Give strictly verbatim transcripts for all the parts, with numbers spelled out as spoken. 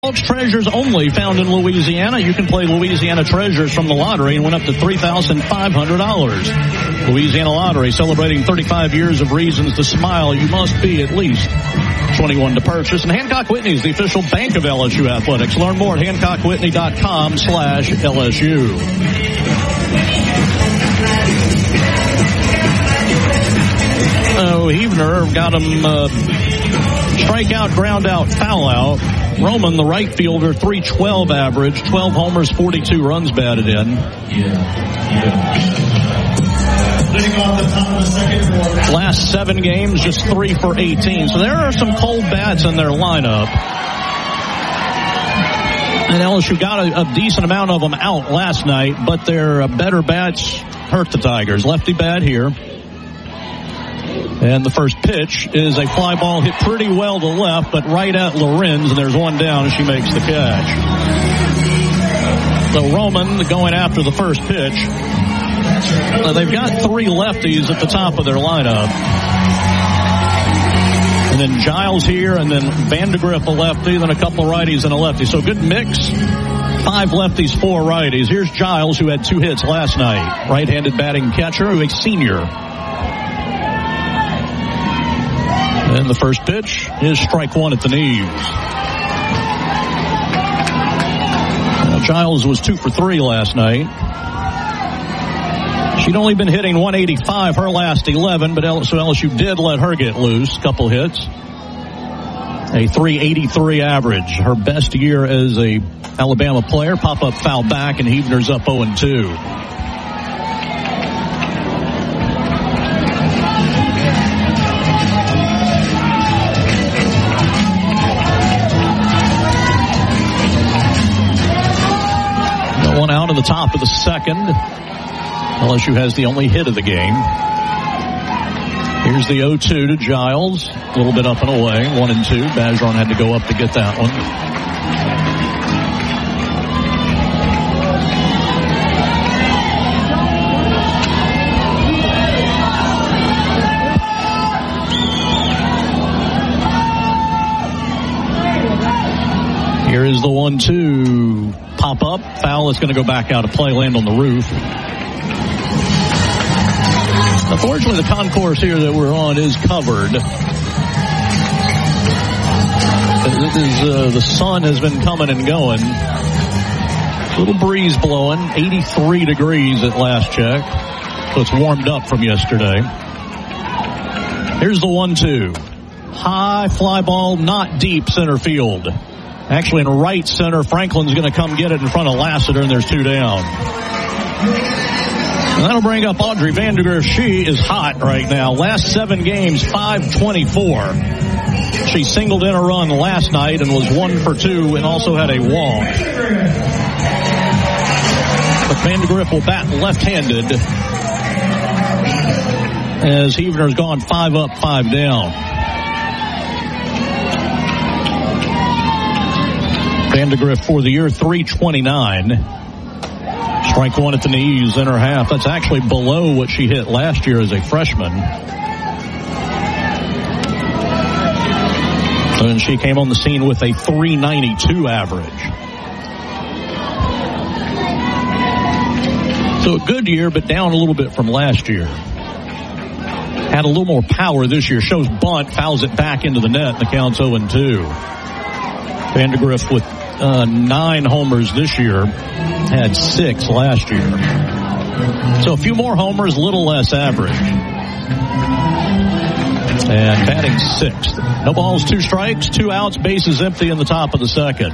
Treasures only found in Louisiana. You can play Louisiana Treasures from the lottery and win up to three thousand five hundred dollars. Louisiana Lottery, celebrating thirty-five years of reasons to smile. You must be at least twenty-one to purchase. And Hancock Whitney is the official bank of L S U Athletics. Learn more at hancock whitney dot com slash L S U. Oh, Heavener got him uh, strikeout, ground out, foul out. Roman, the right fielder, three twelve average, twelve homers, forty-two runs batted in. Yeah. Yeah. Last seven games, just three for eighteen. So there are some cold bats in their lineup. And L S U got a, a decent amount of them out last night, but their uh, better bats hurt the Tigers. Lefty bat here. And the first pitch is a fly ball hit pretty well to left, but right at Lorenz, and there's one down, and she makes the catch. So Roman going after the first pitch. Uh, they've got three lefties at the top of their lineup. And then Giles here, and then Vandegrift a lefty, then a couple of righties and a lefty. So good mix. Five lefties, four righties. Here's Giles, who had two hits last night. Right-handed batting catcher, who is a senior. And the first pitch is strike one at the knees. Now, Giles was two for three last night. She'd only been hitting one eighty-five her last eleven, but so L S U did let her get loose. Couple hits. A three eighty-three average. Her best year as a Alabama player. Pop-up foul back, and Heavener's up oh and two. One out of the top of the second. L S U has the only hit of the game. Here's the oh two to Giles. A little bit up and away. One and two. Bergeron had to go up to get that one. Here is the one two. Pop up. Foul is going to go back out of play, land on the roof. Unfortunately, the concourse here that we're on is covered. This is, uh, the sun has been coming and going. A little breeze blowing. eighty-three degrees at last check. So it's warmed up from yesterday. Here's the one two. High fly ball, not deep center field. Actually, in right center, Franklin's going to come get it in front of Lassiter, and there's two down. And that'll bring up Audrey Vandegrift. She is hot right now. Last seven games, five twenty-four. She singled in a run last night and was one for two and also had a walk. But Vandegrift will bat left-handed as Heavener's gone five up, five down. Vandegrift for the year, three twenty-nine. Strike one at the knees, in her half. That's actually below what she hit last year as a freshman. And she came on the scene with a three ninety-two average. So a good year, but down a little bit from last year. Had a little more power this year. Shows bunt, fouls it back into the net, and the count's oh and two. Vandegrift with uh, nine homers this year, had six last year. So a few more homers, a little less average. And batting sixth. No balls, two strikes, two outs, bases empty in the top of the second.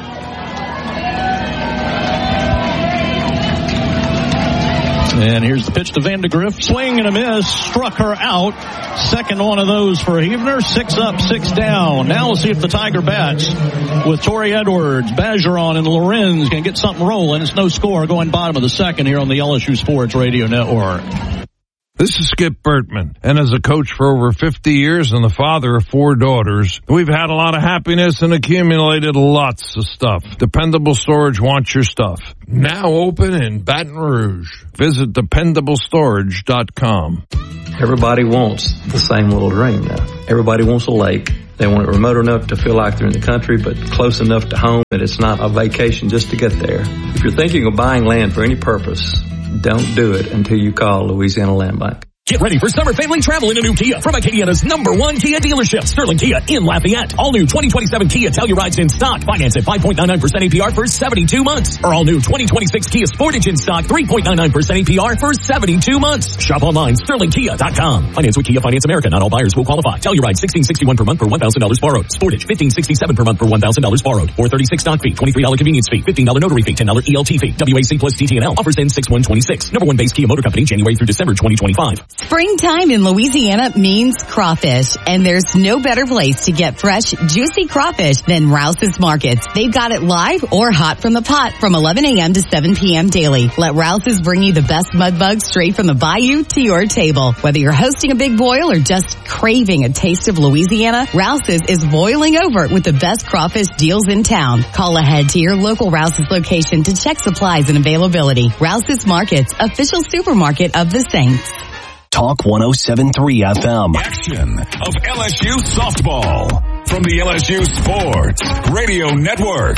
And here's the pitch to Vandegrift. Swing and a miss. Struck her out. Second one of those for Heavener. Six up, six down. Now we'll see if the Tiger bats with Tori Edwards, Bergeron, and Lorenz can get something rolling. It's no score going bottom of the second here on the L S U Sports Radio Network. This is Skip Bertman, and as a coach for over fifty years and the father of four daughters, we've had a lot of happiness and accumulated lots of stuff. Dependable Storage wants your stuff. Now open in Baton Rouge. Visit dependable storage dot com. Everybody wants the same little dream now. Everybody wants a lake. They want it remote enough to feel like they're in the country, but close enough to home that it's not a vacation just to get there. If you're thinking of buying land for any purpose, don't do it until you call Louisiana Land Bank. Get ready for summer family travel in a new Kia from Acadiana's number one Kia dealership, Sterling Kia in Lafayette. All new twenty twenty-seven Kia Telluride's in stock. Finance at five point nine nine percent A P R for seventy-two months. Or all new twenty twenty-six Kia Sportage in stock, three point nine nine percent A P R for seventy-two months. Shop online, sterling kia dot com. Finance with Kia Finance America. Not all buyers will qualify. Telluride sixteen sixty-one per month for one thousand dollars borrowed. Sportage fifteen sixty-seven per month for one thousand dollars borrowed. four thirty-six stock fee, twenty-three dollars convenience fee, fifteen dollars notary fee, ten dollars E L T fee. W A C plus T T N L offers end six one twenty-six. Number one base Kia Motor Company, January through December twenty twenty-five. Springtime in Louisiana means crawfish, and there's no better place to get fresh, juicy crawfish than Rouse's Markets. They've got it live or hot from the pot from eleven a.m. to seven p.m. daily. Let Rouse's bring you the best mud bugs straight from the bayou to your table. Whether you're hosting a big boil or just craving a taste of Louisiana, Rouse's is boiling over with the best crawfish deals in town. Call ahead to your local Rouse's location to check supplies and availability. Rouse's Markets, official supermarket of the Saints. Talk one oh seven point three F M. Action of L S U softball from the L S U Sports Radio Network.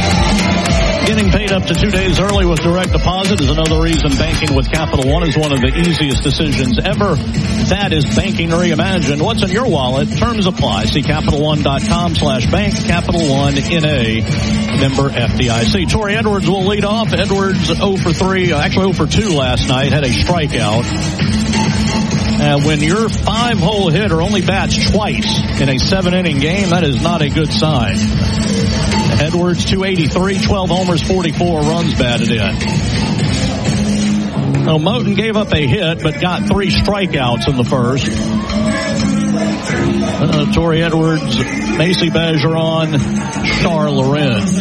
Getting paid up to two days early with direct deposit is another reason banking with Capital One is one of the easiest decisions ever. That is banking reimagined. What's in your wallet? Terms apply. See Capital One dot com slash bank. Capital One N A, member F D I C. Torrey Edwards will lead off. Edwards oh for three, actually oh for two last night, had a strikeout. Uh, when your five-hole hitter only bats twice in a seven-inning game, that is not a good sign. Edwards, two eighty-three, twelve homers, forty-four runs batted in. Now, Moten gave up a hit, but got three strikeouts in the first. Uh, Torrey Edwards, Macy Bergeron, Char Lorenz.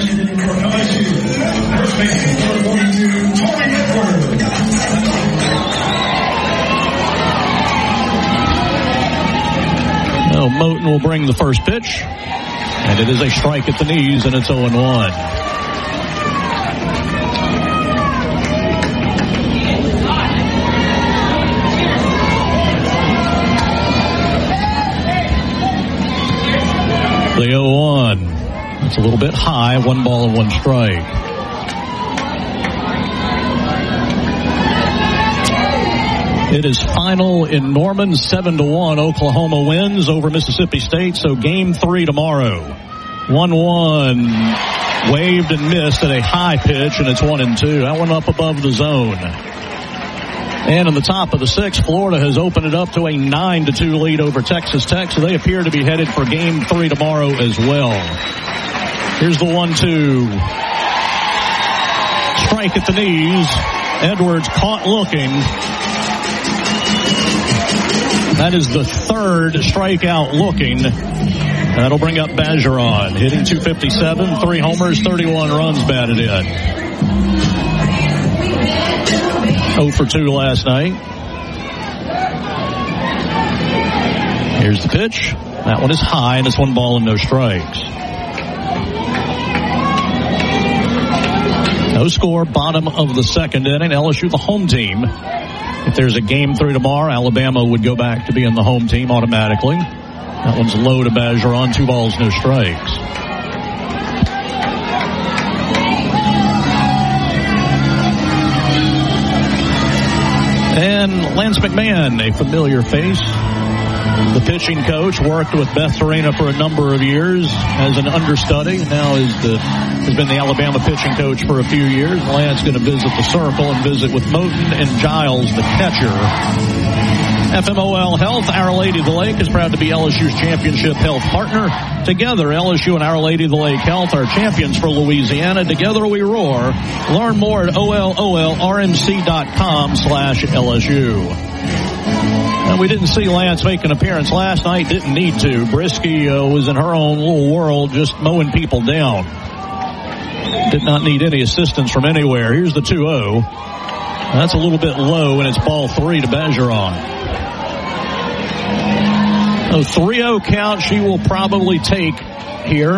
Now, Moten will bring the first pitch, and it is a strike at the knees, and it's oh and one. The oh one. It's a little bit high, one ball and one strike. It is final in Norman, seven to one. Oklahoma wins over Mississippi State, so game three tomorrow. one one. Waved and missed at a high pitch, and it's one and two. That one up above the zone. And in the top of the sixth, Florida has opened it up to a nine to two lead over Texas Tech, so they appear to be headed for game three tomorrow as well. Here's the one two. Strike at the knees. Edwards caught looking. That is the third strikeout looking. That'll bring up Bergeron, hitting two fifty-seven, three homers, thirty-one runs batted in. oh for two last night. Here's the pitch. That one is high, and it's one ball and no strikes. No score, bottom of the second inning. L S U, the home team. If there's a game three tomorrow, Alabama would go back to being the home team automatically. That one's low to Bergeron, two balls, no strikes. And Lance McMahon, a familiar face. The pitching coach, worked with Beth Serena for a number of years as an understudy. Now is the has been the Alabama pitching coach for a few years. Lance going to visit the circle and visit with Moten and Giles, the catcher. F M O L Health, Our Lady of the Lake, is proud to be L S U's championship health partner. Together, L S U and Our Lady of the Lake Health are champions for Louisiana. Together we roar. Learn more at O L O L R M C dot com slash L S U. And we didn't see Lance make an appearance last night. Didn't need to. Brisky uh, was in her own little world, just mowing people down. Did not need any assistance from anywhere. Here's the two oh. That's a little bit low, and it's ball three to Bergeron. A three oh count she will probably take here.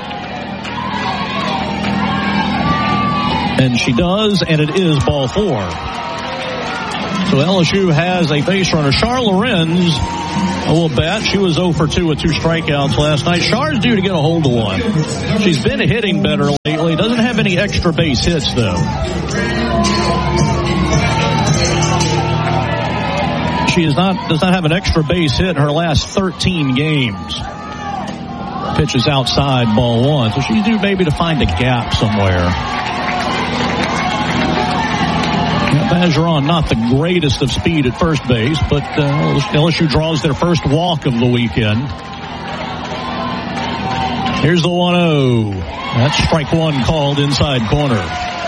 And she does, and it is ball four. So L S U has a base runner. Char Lorenz, a little bat. She was oh for two with two strikeouts last night. Char's due to get a hold of one. She's been hitting better lately. Doesn't have any extra base hits, though. She is not, does not have an extra base hit in her last thirteen games. Pitches outside, ball one. So she's due maybe to find a gap somewhere. Bergeron, not the greatest of speed at first base, but uh, L S U draws their first walk of the weekend. Here's the one oh. That's strike one called inside corner.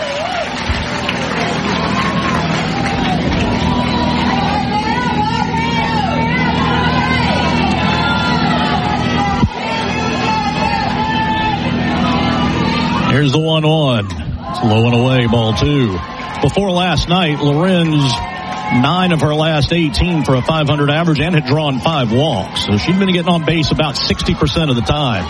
Here's the one one. It's low and away, ball two. Before last night, Lorenz, nine of her last eighteen for a five hundred average and had drawn five walks. So she'd been getting on base about sixty percent of the time.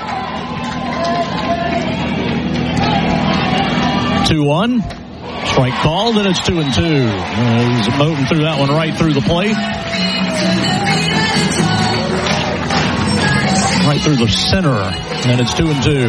two one. Strike called, and it's two and two. As Moten threw that one right through the plate. Right through the center, and it's two and two.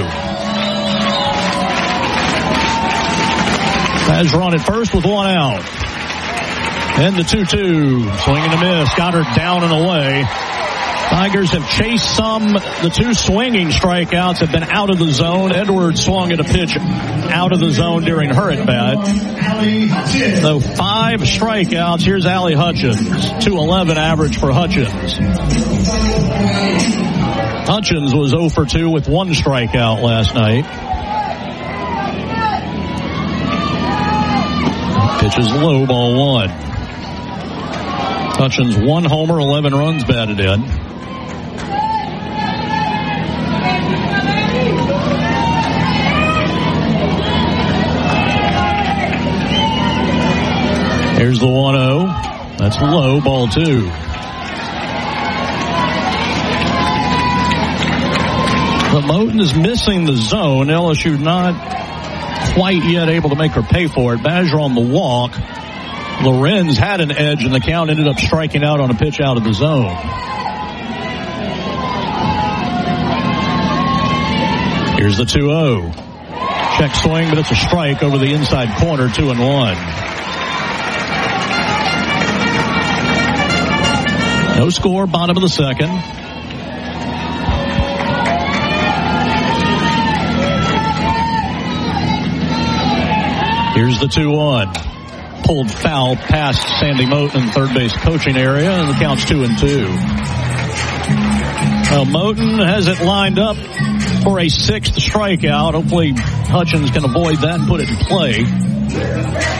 Bergeron at first with one out. And the two two. Swing and a miss. Got her down and away. Tigers have chased some. The two swinging strikeouts have been out of the zone. Edwards swung at a pitch out of the zone during her at bat. So five strikeouts. Here's Allie Hutchins. two eleven average for Hutchins. Hutchins was oh for two with one strikeout last night. Pitch is low, ball one. Hutchins one homer, eleven runs batted in. Here's the one oh. That's low, ball two. But Moten is missing the zone. L S U not quite yet able to make her pay for it. Bergeron on the walk. Lorenz had an edge, and the count ended up striking out on a pitch out of the zone. Here's the two oh. Check swing, but it's a strike over the inside corner, two and one. No score, bottom of the second. Here's the two one. Pulled foul past Sandy Moten in the third base coaching area, and the count's two and two. Well, Moten has it lined up for a sixth strikeout. Hopefully Hutchins can avoid that and put it in play.